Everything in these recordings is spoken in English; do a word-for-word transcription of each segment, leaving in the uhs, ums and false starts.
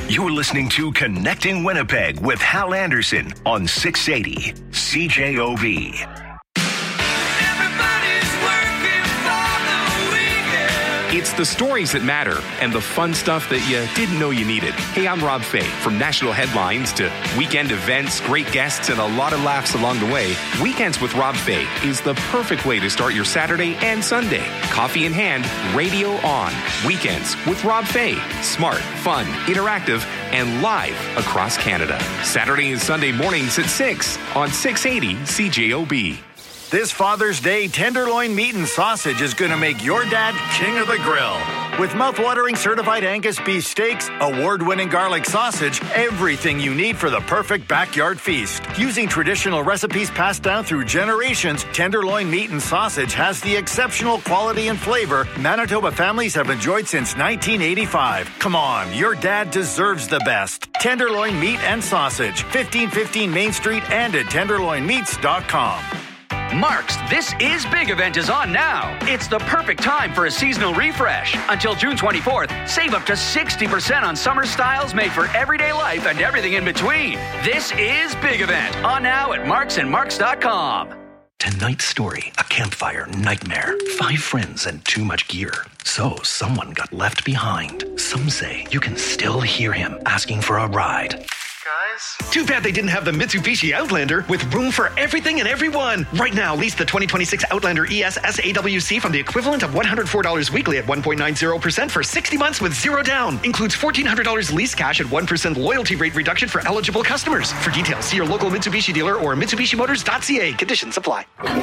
You're listening to Connecting Winnipeg with Hal Anderson on six eighty C J O B. It's the stories that matter and the fun stuff that you didn't know you needed. Hey, I'm Rob Fay. From national headlines to weekend events, great guests, and a lot of laughs along the way, Weekends with Rob Fay is the perfect way to start your Saturday and Sunday. Coffee in hand, radio on. Weekends with Rob Fay. Smart, fun, interactive, and live across Canada. Saturday and Sunday mornings at six on six eighty C J O B. This Father's Day, tenderloin meat and sausage is going to make your dad king of the grill. With mouth-watering certified Angus beef steaks, award-winning garlic sausage, everything you need for the perfect backyard feast. Using traditional recipes passed down through generations, tenderloin meat and sausage has the exceptional quality and flavor Manitoba families have enjoyed since nineteen eighty-five. Come on, your dad deserves the best. Tenderloin meat and sausage, fifteen fifteen Main Street and at tenderloin meats dot com. Mark's This Is Big event is on now. It's the perfect time for a seasonal refresh. Until June twenty-fourth, save up to sixty percent on summer styles made for everyday life and everything in between. This Is Big event on now at marks and marks dot com. Tonight's story, a campfire nightmare. Five friends and too much gear. So someone got left behind. Some say you can still hear him asking for a ride. Guys? Too bad they didn't have the Mitsubishi Outlander with room for everything and everyone. Right now, lease the twenty twenty-six Outlander E S S A W C from the equivalent of one hundred four dollars weekly at one point nine zero percent for sixty months with zero down. Includes fourteen hundred dollars lease cash at one percent loyalty rate reduction for eligible customers. For details, see your local Mitsubishi dealer or Mitsubishi Motors dot C A. Conditions apply.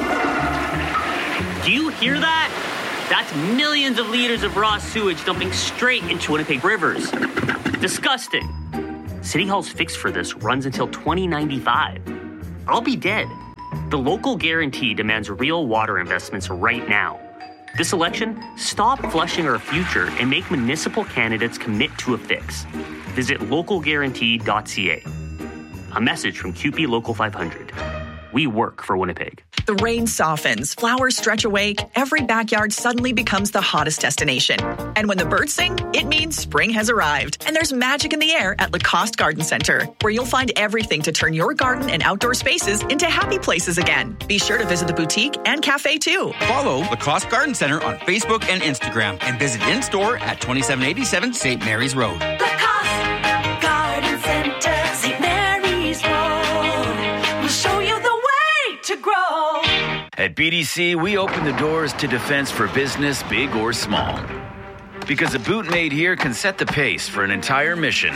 Do you hear that? That's millions of liters of raw sewage dumping straight into Winnipeg rivers. Disgusting. City Hall's fix for this runs until twenty ninety-five. I'll be dead. The local guarantee demands real water investments right now. This election, stop flushing our future and make municipal candidates commit to a fix. Visit local guarantee dot C A. A message from C U P E Local five hundred. We work for Winnipeg. The rain softens, flowers stretch awake, every backyard suddenly becomes the hottest destination. And when the birds sing, it means spring has arrived. And there's magic in the air at Lacoste Garden Center, where you'll find everything to turn your garden and outdoor spaces into happy places again. Be sure to visit the boutique and cafe too. Follow Lacoste Garden Center on Facebook and Instagram and visit in-store at twenty-seven eighty-seven Saint Mary's Road. Lacoste Garden Center, Saint Mary's Road. We'll show you the way to grow. At B D C, we open the doors to defense for business, big or small. Because a boot made here can set the pace for an entire mission.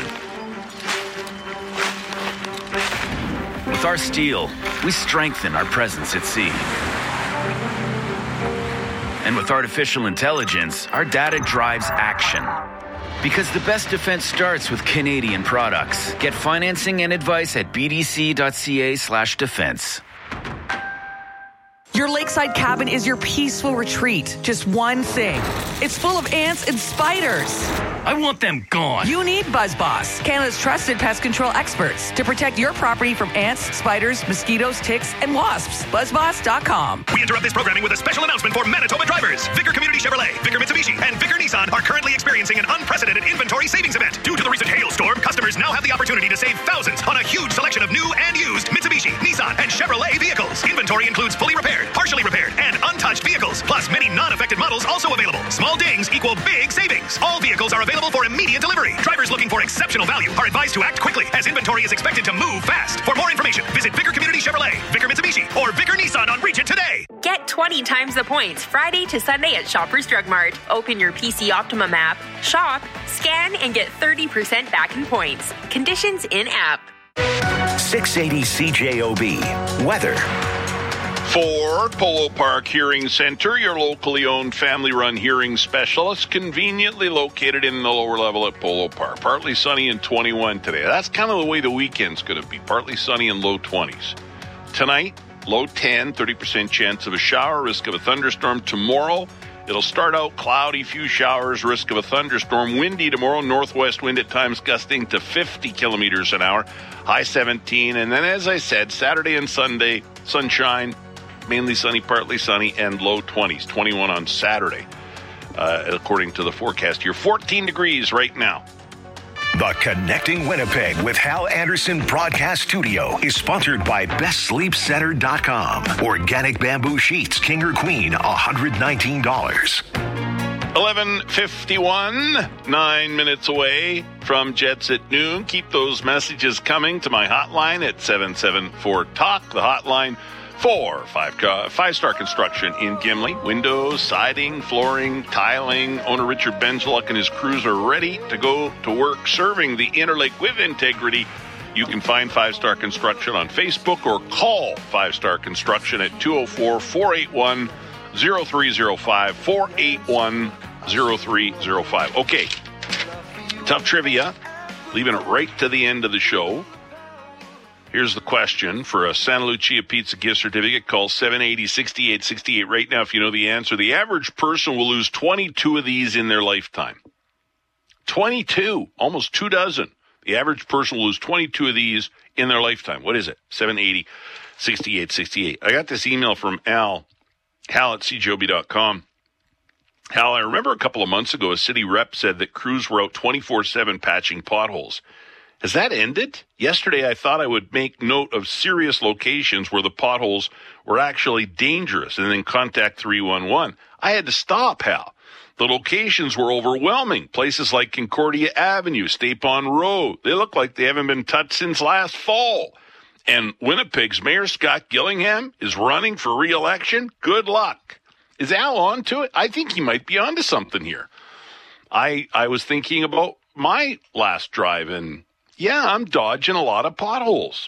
With our steel, we strengthen our presence at sea. And with artificial intelligence, our data drives action. Because the best defense starts with Canadian products. Get financing and advice at b d c dot c a slash defense. Your lakeside cabin is your peaceful retreat. Just one thing. It's full of ants and spiders. I want them gone. You need BuzzBoss, Canada's trusted pest control experts, to protect your property from ants, spiders, mosquitoes, ticks, and wasps. buzz boss dot com. We interrupt this programming with a special announcement for Manitoba drivers. Vicar Community Chevrolet, Vicar Mitsubishi, and Vicar Nissan are currently experiencing an unprecedented inventory savings event. Due to the recent hailstorm, customers now have the opportunity to save thousands on a huge selection of new and used Mitsubishi, Nissan, and Chevrolet vehicles. Inventory includes fully repaired, partially repaired, and untouched vehicles, plus many non-affected models also available. Small dings equal big savings. All vehicles are available for immediate delivery. Drivers looking for exceptional value are advised to act quickly, as inventory is expected to move fast. For more information, visit Vicar Community Chevrolet, Vicar Mitsubishi, or Vicar Nissan on Regent today. Get twenty times the points Friday to Sunday at Shoppers Drug Mart. Open your P C Optimum app, shop, scan, and get thirty percent back in points. Conditions in-app. six eighty C J O B. Weather. For Polo Park Hearing Center, your locally owned family-run hearing specialist, conveniently located in the lower level at Polo Park. Partly sunny and twenty-one today. That's kind of the way the weekend's going to be. Partly sunny and low twenties. Tonight, low ten, thirty percent chance of a shower, risk of a thunderstorm. Tomorrow, it'll start out cloudy, few showers, risk of a thunderstorm. Windy tomorrow, northwest wind at times gusting to fifty kilometers an hour, high seventeen. And then, as I said, Saturday and Sunday, sunshine, mainly sunny, partly sunny, and low twenties, twenty-one on Saturday, uh, according to the forecast here. fourteen degrees right now. The Connecting Winnipeg with Hal Anderson Broadcast Studio is sponsored by best sleep center dot com. Organic bamboo sheets, king or queen, one hundred nineteen dollars. eleven fifty-one, nine minutes away from Jets at noon. Keep those messages coming to my hotline at seven seven four talk. The hotline for five, uh, five-star construction in Gimli. Windows, siding, flooring, tiling. Owner Richard Benzeluk and his crews are ready to go to work serving the Interlake with integrity. You can find Five Star Construction on Facebook or call Five Star Construction at two oh four, four eight one, oh three oh five, four eight one, oh three oh five. Okay, tough trivia, leaving it right to the end of the show. Here's the question for a Santa Lucia Pizza gift certificate. Call seven eight zero, six eight six eight right now if you know the answer. The average person will lose twenty-two of these in their lifetime. twenty-two, almost two dozen. The average person will lose twenty-two of these in their lifetime. What is it? seven eight zero, six eight six eight. I got this email from Al, Hal at c j o b dot com. Hal, I remember a couple of months ago a city rep said that crews were out twenty-four seven patching potholes. Has that ended? Yesterday, I thought I would make note of serious locations where the potholes were actually dangerous and then contact three one one. I had to stop, Hal. The locations were overwhelming. Places like Concordia Avenue, State Pond Road. They look like they haven't been touched since last fall. And Winnipeg's Mayor Scott Gillingham is running for re-election. Good luck. Is Al on to it? I think he might be onto something here. I I was thinking about my last drive, and yeah, I'm dodging a lot of potholes.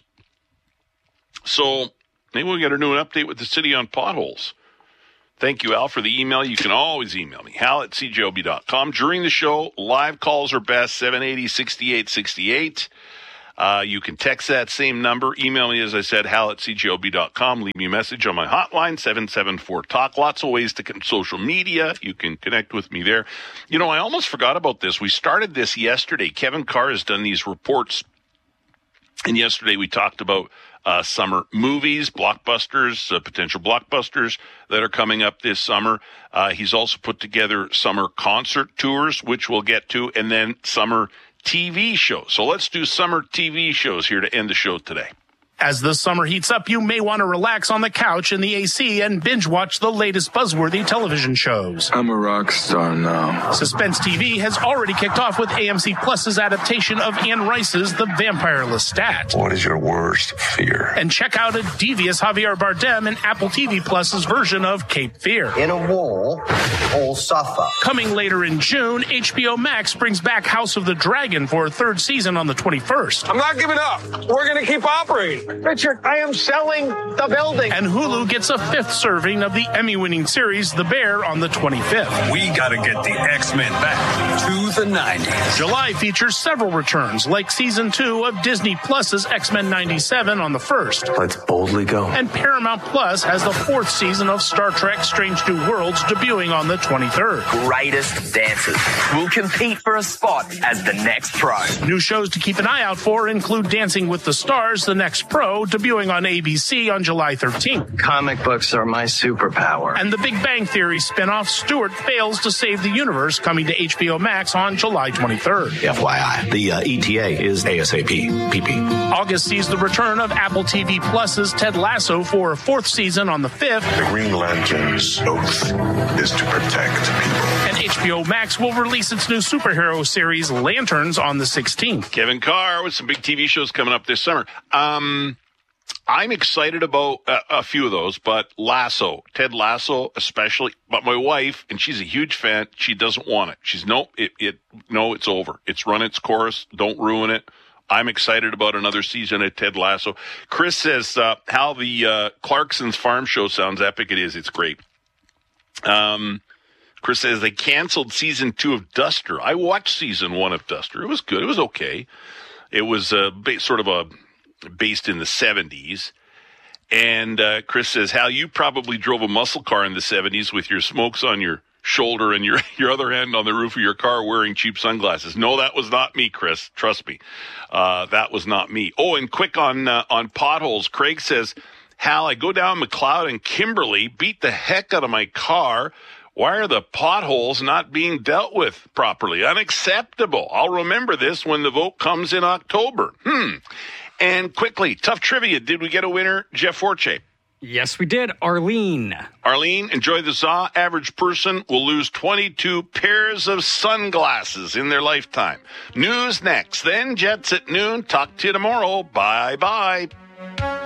So maybe we'll get to do an update with the city on potholes. Thank you, Al, for the email. You can always email me, Hal at c j o b dot com. During the show, live calls are best, seven eight zero, six eight six eight. Uh, you can text that same number. Email me, as I said, Hal at c j o b dot com. Leave me a message on my hotline, seven seven four talk. Lots of ways to con- social media. You can connect with me there. You know, I almost forgot about this. We started this yesterday. Kevin Carr has done these reports. And yesterday we talked about uh, summer movies, blockbusters, uh, potential blockbusters that are coming up this summer. Uh, he's also put together summer concert tours, which we'll get to, and then summer T V shows. So let's do summer T V shows here to end the show today. As the summer heats up, you may want to relax on the couch in the A C and binge watch the latest buzzworthy television shows. I'm a rock star now. Suspense T V has already kicked off with A M C Plus's adaptation of Anne Rice's The Vampire Lestat. What is your worst fear? And check out a devious Javier Bardem in Apple T V Plus's version of Cape Fear. In a war, all suffer. Coming later in June, H B O Max brings back House of the Dragon for a third season on the twenty-first. I'm not giving up. We're going to keep operating. Richard, I am selling the building. And Hulu gets a fifth serving of the Emmy-winning series The Bear on the twenty-fifth. We got to get the X-Men back to the nineties. July features several returns, like season two of Disney Plus's X-Men ninety-seven on the first. Let's boldly go. And Paramount Plus has the fourth season of Star Trek Strange New Worlds debuting on the twenty-third. Greatest dancers will compete for a spot as the next pro. New shows to keep an eye out for include Dancing with the Stars, The Next Pro, debuting on A B C on July thirteenth. Comic books are my superpower. And the Big Bang Theory spinoff Stuart Fails to Save the Universe, coming to H B O Max on July twenty-third. F Y I, the uh, E T A is ASAP, P P. August sees the return of Apple T V Plus's Ted Lasso for a fourth season on the fifth. The Green Lantern's oath is to protect people. And H B O Max will release its new superhero series, Lanterns, on the sixteenth. Kevin Carr with some big T V shows coming up this summer. Um... I'm excited about uh, a few of those, but Lasso, Ted Lasso especially, but my wife, and she's a huge fan, she doesn't want it. She's, no, it, it, no, it's over. It's run its course. Don't ruin it. I'm excited about another season of Ted Lasso. Chris says, uh, how the uh, Clarkson's Farm Show sounds epic. It is. It's great. Um, Chris says they canceled season two of Duster. I watched season one of Duster. It was good. It was okay. It was uh, ba- sort of a based in the seventies. And uh, Chris says, Hal, you probably drove a muscle car in the seventies with your smokes on your shoulder and your, your other hand on the roof of your car wearing cheap sunglasses. No, that was not me, Chris. Trust me. Uh, that was not me. Oh, and quick on uh, on potholes. Craig says, Hal, I go down McLeod and Kimberly, beat the heck out of my car Why are the potholes not being dealt with properly? Unacceptable. I'll remember this when the vote comes in October. Hmm. And quickly, tough trivia. Did we get a winner, Jeff Forche? Yes, we did. Arlene. Arlene, enjoy the Z A. Average person will lose twenty-two pairs of sunglasses in their lifetime. News next. Then Jets at noon. Talk to you tomorrow. Bye-bye.